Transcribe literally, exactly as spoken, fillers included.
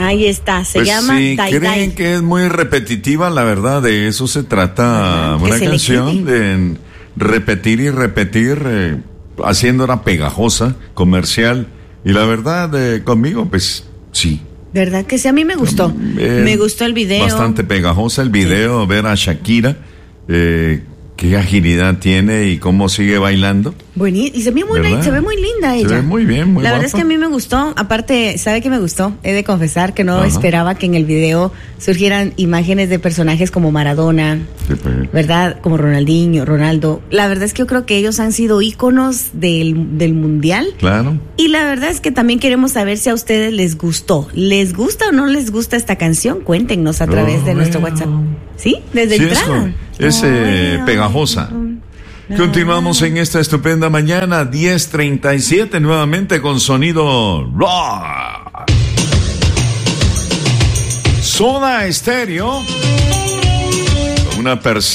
Ahí está, se pues llama si Dai creen Dai. que es muy repetitiva, la verdad, de eso se trata. Ajá, una se canción de repetir y repetir, eh, haciéndola pegajosa, comercial. Y la verdad, eh, conmigo, pues sí. ¿Verdad que sí? A mí me gustó. Eh, me gustó el video. Bastante pegajosa el video, sí. Ver a Shakira, eh, qué agilidad tiene y cómo sigue bailando. Bueno, y se ve muy, se ve muy linda ella. Se ve muy bien, muy La guapa. verdad es que a mí me gustó. Aparte, ¿sabe qué me gustó? He de confesar que no Ajá. esperaba que en el video surgieran imágenes de personajes como Maradona, Sí, pues. ¿verdad? Como Ronaldinho, Ronaldo. La verdad es que yo creo que ellos han sido íconos del, del mundial. Claro. Y la verdad es que también queremos saber si a ustedes les gustó. ¿Les gusta o no les gusta esta canción? Cuéntenos a través Oh, de nuestro bueno. WhatsApp. ¿Sí? Desde Sí, entrada. Es, es, eh, Oh, pegajosa. Continuamos en esta estupenda mañana, diez treinta y siete, nuevamente con sonido rock. Soda Stereo. Una persona.